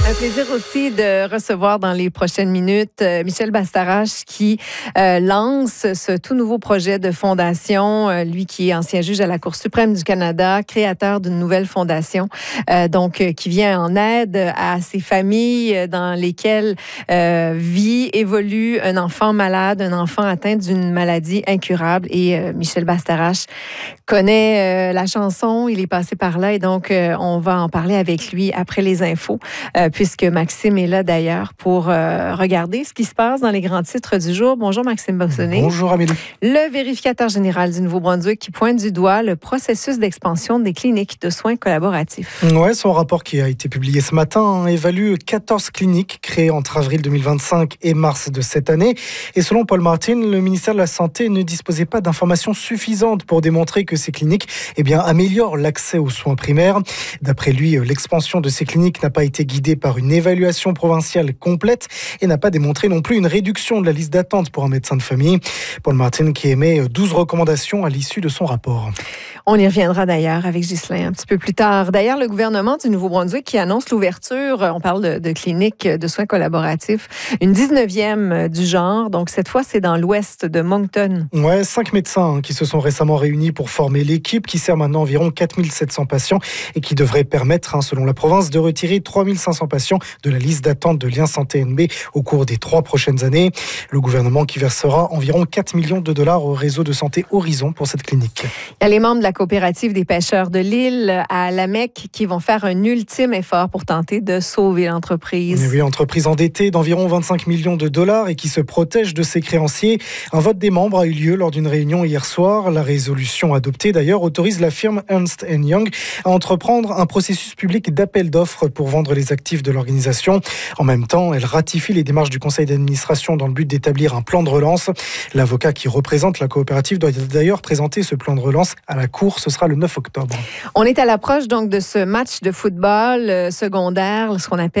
Un plaisir aussi de recevoir dans les prochaines minutes Michel Bastarache qui lance ce tout nouveau projet de fondation. Lui qui est ancien juge à la Cour suprême du Canada, créateur d'une nouvelle fondation, qui vient en aide à ces familles dans lesquelles évolue un enfant malade, un enfant atteint d'une maladie incurable. Et Michel Bastarache connaît la chanson, il est passé par là et donc on va en parler avec lui après les infos. Puisque Maxime est là d'ailleurs pour regarder ce qui se passe dans les grands titres du jour. Bonjour Maxime Bossonné. Bonjour Amélie. Le vérificateur général du Nouveau-Brunswick qui pointe du doigt le processus d'expansion des cliniques de soins collaboratifs. Ouais, son rapport qui a été publié ce matin évalue 14 cliniques créées entre avril 2025 et mars de cette année. Et selon Paul Martin, le ministère de la Santé ne disposait pas d'informations suffisantes pour démontrer que ces cliniques améliorent l'accès aux soins primaires. D'après lui, l'expansion de ces cliniques n'a pas été guidée par une évaluation provinciale complète et n'a pas démontré non plus une réduction de la liste d'attente pour un médecin de famille. Paul Martin qui émet 12 recommandations à l'issue de son rapport. On y reviendra d'ailleurs avec Ghislain un petit peu plus tard. D'ailleurs, le gouvernement du Nouveau-Brunswick qui annonce l'ouverture, on parle de cliniques de soins collaboratifs, une 19e du genre. Donc cette fois, c'est dans l'ouest de Moncton. Ouais, 5 médecins qui se sont récemment réunis pour former l'équipe qui sert maintenant environ 4700 patients et qui devrait permettre, selon la province, de retirer 3500 patients de la liste d'attente de Lien Santé NB au cours des 3 prochaines années. Le gouvernement qui versera environ 4 millions de dollars au réseau de santé Horizon pour cette clinique. Il y a les membres de la coopérative des pêcheurs de l'île à Lamec qui vont faire un ultime effort pour tenter de sauver l'entreprise. Oui, entreprise endettée d'environ 25 millions de dollars et qui se protège de ses créanciers. Un vote des membres a eu lieu lors d'une réunion hier soir. La résolution adoptée d'ailleurs autorise la firme Ernst & Young à entreprendre un processus public d'appel d'offres pour vendre les actifs de l'organisation. En même temps, elle ratifie les démarches du conseil d'administration dans le but d'établir un plan de relance. L'avocat qui représente la coopérative doit d'ailleurs présenter ce plan de relance à la Cour. Ce sera le 9 octobre. On est à l'approche donc de ce match de football secondaire, ce qu'on appelle